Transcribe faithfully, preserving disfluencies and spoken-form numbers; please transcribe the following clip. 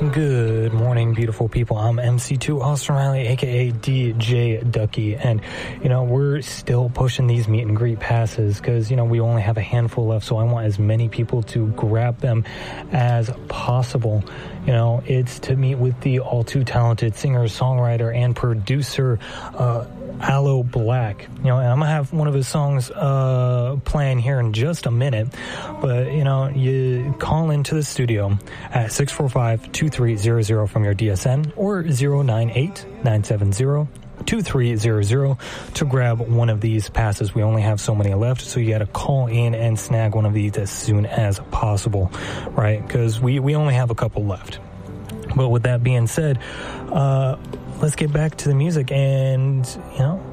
Good morning, beautiful people. I'm M C two Austin Riley, aka D J Ducky, and you know we're still pushing these meet and greet passes because you know we only have a handful left, so I want as many people to grab them as possible. You know, it's to meet with the all too talented singer, songwriter, and producer uh, Aloe Blacc. You know, and I'm gonna have one of his songs uh, playing here in just a minute, but you know, you call into the studio at six four five, two three zero zero from your D S N or zero nine eight, nine seven zero, two three zero zero to grab one of these passes. We only have so many left, so you got to call in and snag one of these as soon as possible, right? Because we, we only have a couple left. But with that being said, uh, let's get back to the music and, you know,